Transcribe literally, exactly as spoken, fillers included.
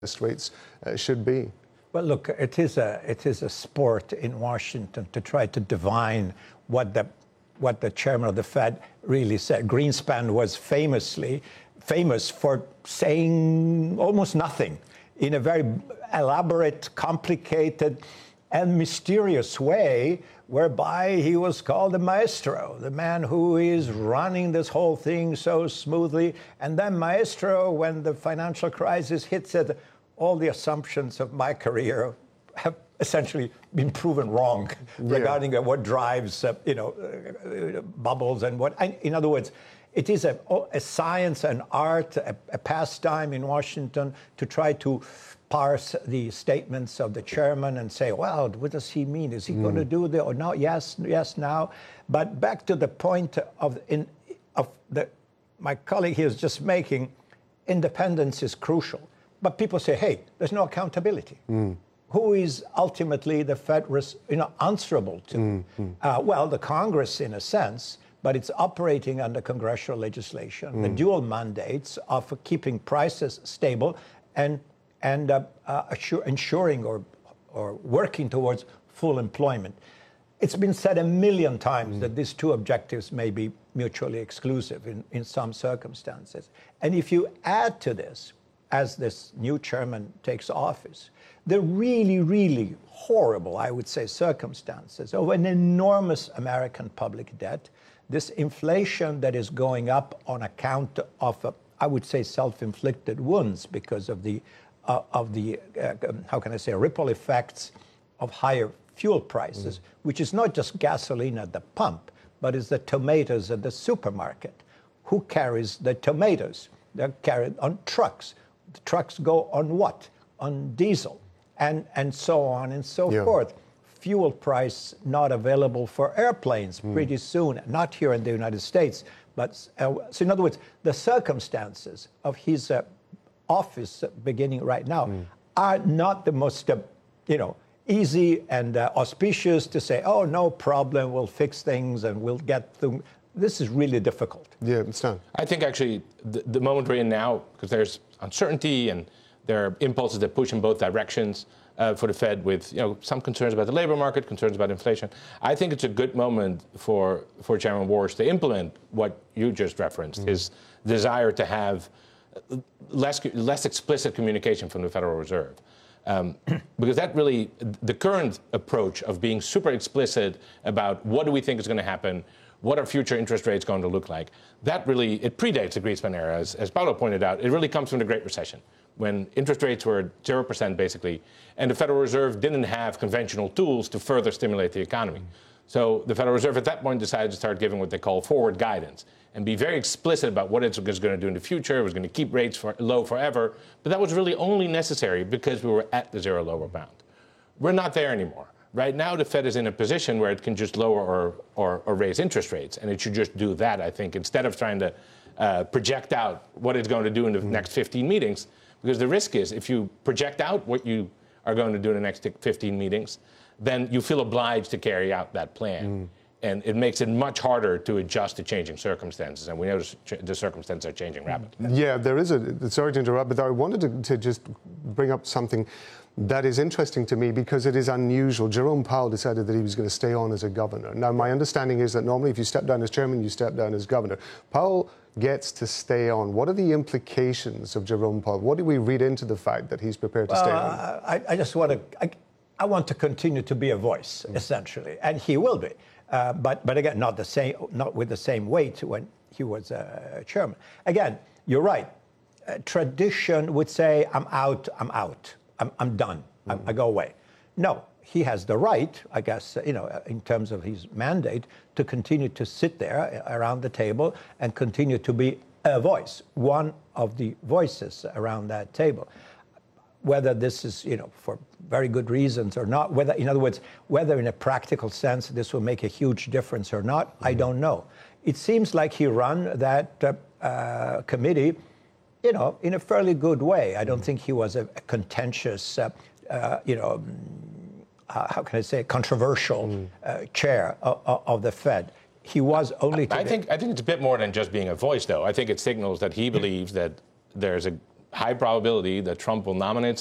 interest rates uh, should be? Well, look, it is a it is a sport in Washington to try to divine what the what the chairman of the Fed really said. Greenspan was famously famous for saying almost nothing in a very elaborate, complicated, and mysterious way, whereby he was called the maestro, the man who is running this whole thing so smoothly. And then maestro, when the financial crisis hits it, all the assumptions of my career have essentially been proven wrong yeah. regarding uh, what drives, uh, you know, uh, bubbles and what. I, in other words, it is a, a science, an art, a, a pastime in Washington to try to parse the statements of the chairman and say, well, what does he mean? Is he mm. going to do the or no? Yes, yes, now. But back to the point of in of the my colleague here is just making, independence is crucial. But people say, hey, there's no accountability. Mm. Who is ultimately the Fed res- you know, answerable to? Mm-hmm. Uh, well, the Congress, in a sense, but it's operating under congressional legislation, mm. the dual mandates of keeping prices stable and and uh, uh, assure, ensuring or or working towards full employment. It's been said a million times mm. that these two objectives may be mutually exclusive in, in some circumstances. And if you add to this, as this new chairman takes office, the really, really horrible, I would say, circumstances of an enormous American public debt, this inflation that is going up on account of, uh, I would say, self-inflicted wounds because of the, uh, of the uh, how can I say, ripple effects of higher fuel prices, mm. which is not just gasoline at the pump, but is the tomatoes at the supermarket. Who carries the tomatoes? They're carried on trucks. The trucks go on what? On diesel, and, and so on and so yeah. forth. Fuel price not available for airplanes mm. pretty soon, not here in the United States. But uh, so in other words, the circumstances of his uh, office beginning right now mm. are not the most, uh, you know, easy and uh, auspicious to say, oh, no problem, we'll fix things and we'll get through. This is really difficult. Yeah, it's done. I think actually the, the moment we're in now, because there's uncertainty and there are impulses that push in both directions uh, for the Fed with, you know, some concerns about the labor market, concerns about inflation. I think it's a good moment for, for Chairman Warsh to implement what you just referenced, mm. his desire to have less, less explicit communication from the Federal Reserve. Um, because that really, the current approach of being super explicit about what do we think is going to happen, what are future interest rates going to look like, that really, it predates the Greenspan era. As, as Paolo pointed out, it really comes from the Great Recession, when interest rates were zero percent basically, and the Federal Reserve didn't have conventional tools to further stimulate the economy. So the Federal Reserve at that point decided to start giving what they call forward guidance and be very explicit about what it was going to do in the future. It was going to keep rates for, low forever, but that was really only necessary because we were at the zero lower bound. We're not there anymore. Right now, the Fed is in a position where it can just lower or, or, or raise interest rates, and it should just do that, I think, instead of trying to uh, project out what it's going to do in the mm. next fifteen meetings, because the risk is if you project out what you are going to do in the next fifteen meetings, then you feel obliged to carry out that plan. Mm. And it makes it much harder to adjust to changing circumstances, and we know the circumstances are changing rapidly. Yeah, there is a, sorry to interrupt, but I wanted to, to just bring up something that is interesting to me because it is unusual. Jerome Powell decided that he was going to stay on as a governor. Now, my understanding is that normally if you step down as chairman, you step down as governor. Powell gets to stay on. What are the implications of Jerome Powell? What do we read into the fact that he's prepared to well, stay on? Uh, I, I just want to, I, I want to continue to be a voice, mm. essentially, and he will be. Uh, but, but again, not the same, not with the same weight when he was uh, chairman. Again, you're right. Uh, tradition would say, I'm out, I'm out. I'm, I'm done. Mm-hmm. I, I go away. No, he has the right, I guess, you know, in terms of his mandate, to continue to sit there around the table and continue to be a voice, one of the voices around that table. Whether this is, you know, for very good reasons or not, whether, in other words, whether in a practical sense this will make a huge difference or not, mm-hmm. I don't know. It seems like he ran that uh, uh, committee, you know, in a fairly good way. I don't mm-hmm. think he was a, a contentious, uh, uh, you know, uh, how can I say, controversial mm-hmm. uh, chair of, of the Fed. He was only. I, I think I think it's a bit more than just being a voice, though. I think it signals that he believes that there's a high probability that Trump will nominate